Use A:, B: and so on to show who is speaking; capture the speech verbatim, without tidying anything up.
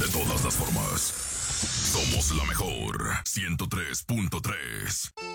A: De todas las formas, somos la mejor ciento tres punto tres.